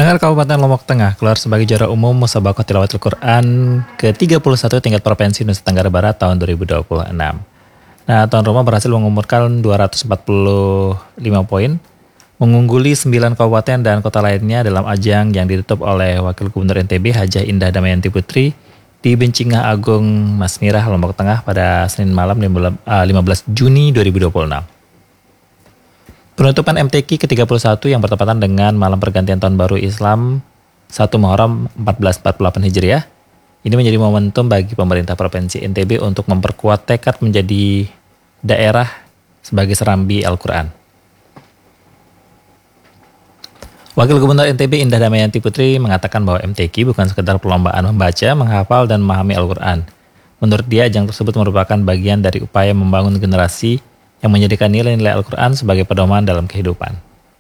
Pendengar Kabupaten Lombok Tengah keluar sebagai juara umum Musabaqah Tilawatil Quran ke-31 tingkat Provinsi Nusa Tenggara Barat tahun 2026. Nah, tuan rumah berhasil mengumpulkan 245 poin, mengungguli 9 kabupaten dan kota lainnya dalam ajang yang ditutup oleh Wakil Gubernur NTB Hajah Indah Damayanti Putri di Bencingah Agung Masmirah, Lombok Tengah pada Senin malam 15 Juni 2026. Penutupan MTQ ke-31 yang bertepatan dengan malam pergantian tahun baru Islam 1 Muharram 1448 Hijriah. Ini menjadi momentum bagi pemerintah Provinsi NTB untuk memperkuat tekad menjadi daerah sebagai serambi Al-Quran. Wakil Gubernur NTB Indah Damayanti Putri mengatakan bahwa MTQ bukan sekedar perlombaan membaca, menghafal, dan memahami Al-Quran. Menurut dia, ajang tersebut merupakan bagian dari upaya membangun generasi yang menjadikan nilai-nilai Al-Quran sebagai pedoman dalam kehidupan.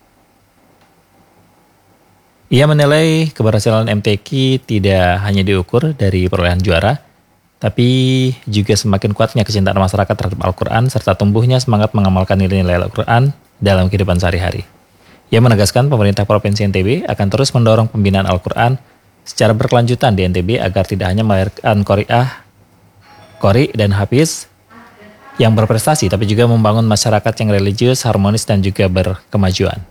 Ia menilai keberhasilan MTQ tidak hanya diukur dari perolehan juara, tapi juga semakin kuatnya kecintaan masyarakat terhadap Al-Quran serta tumbuhnya semangat mengamalkan nilai-nilai Al-Quran dalam kehidupan sehari-hari. Ia menegaskan pemerintah Provinsi NTB akan terus mendorong pembinaan Al-Quran secara berkelanjutan di NTB agar tidak hanya melahirkan qori dan hafiz yang berprestasi, tapi juga membangun masyarakat yang religius, harmonis, dan juga berkemajuan.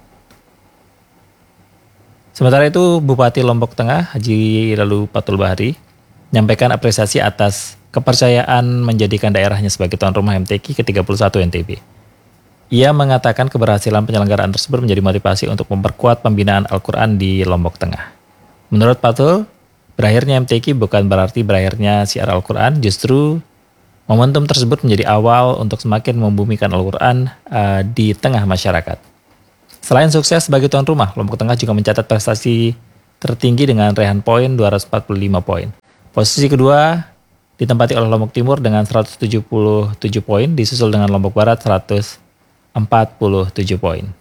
Sementara itu, Bupati Lombok Tengah, Haji Lalu Patul Bahari, menyampaikan apresiasi atas kepercayaan menjadikan daerahnya sebagai tuan rumah MTQ ke-31 NTB. Ia mengatakan keberhasilan penyelenggaraan tersebut menjadi motivasi untuk memperkuat pembinaan Al-Quran di Lombok Tengah. Menurut Patul, berakhirnya MTQ bukan berarti berakhirnya siar Al-Quran, justru momentum tersebut menjadi awal untuk semakin membumikan Al-Quran di tengah masyarakat. Selain sukses sebagai tuan rumah, Lombok Tengah juga mencatat prestasi tertinggi dengan raihan poin 245 poin. Posisi kedua ditempati oleh Lombok Timur dengan 177 poin, disusul dengan Lombok Barat 147 poin.